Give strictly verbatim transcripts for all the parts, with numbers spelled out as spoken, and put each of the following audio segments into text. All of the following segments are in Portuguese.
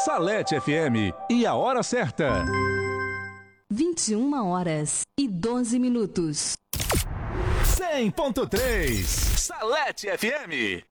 Salete F M e a hora certa. vinte e uma horas e doze minutos. cem ponto três Salete F M.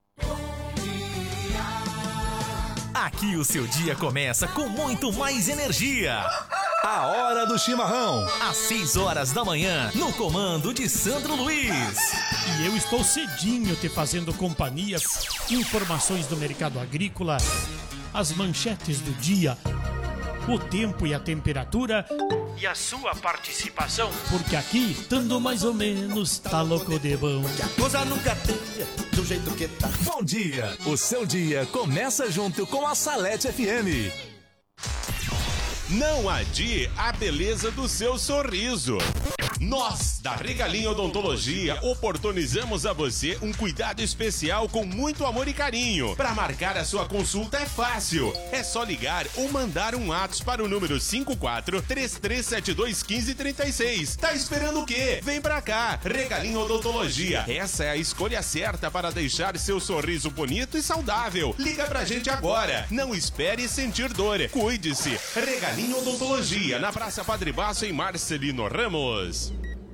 Aqui o seu dia começa com muito mais energia. A hora do chimarrão. Às seis horas da manhã, no comando de Sandro Luiz. E eu estou cedinho te fazendo companhia. Informações do mercado agrícola, as manchetes do dia, o tempo e a temperatura e a sua participação. Porque aqui, tando mais ou menos, tá louco de bom. Que a coisa nunca tem do jeito que tá. Bom dia. O seu dia começa junto com a Salete F M. Não adie a beleza do seu sorriso. Nós, da Regalinho Odontologia, oportunizamos a você um cuidado especial com muito amor e carinho. Para marcar a sua consulta é fácil. É só ligar ou mandar um WhatsApp para o número cinco quatro, três três sete dois, um cinco três seis. Tá esperando o quê? Vem pra cá. Regalinho Odontologia. Essa é a escolha certa para deixar seu sorriso bonito e saudável. Liga pra gente agora. Não espere sentir dor. Cuide-se. Regalinho Odontologia, na Praça Padre Baço, em Marcelino Ramos.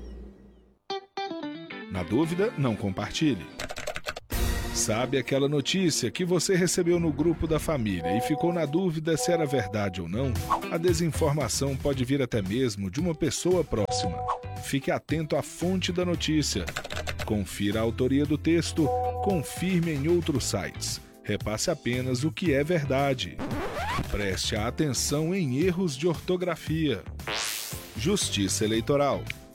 Na dúvida, não compartilhe. Sabe aquela notícia que você recebeu no grupo da família e ficou na dúvida se era verdade ou não? A desinformação pode vir até mesmo de uma pessoa próxima. Fique atento à fonte da notícia. Confira a autoria do texto, confirme em outros sites. Repasse apenas o que é verdade. Preste atenção em erros de ortografia. Justiça Eleitoral.